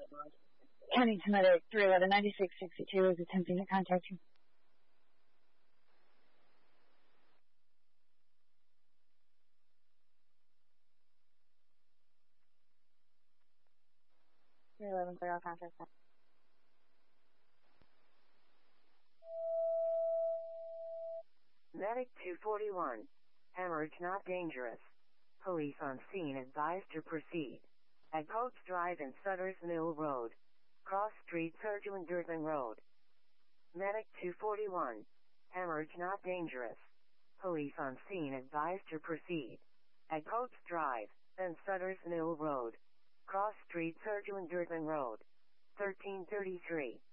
Kennington Medic 311-9662 is attempting to contact you. Clear all contact. Medic 241. Hemorrhage not dangerous. Police on scene advised to proceed. At Coates Drive and Sutter's Mill Road. Cross Street, Surgeon Durban Road. Medic 241. Hemorrhage not dangerous. Police on scene advised to proceed. At Coates Drive and Sutter's Mill Road. Cross Street, Surgeon Durban Road. 1333.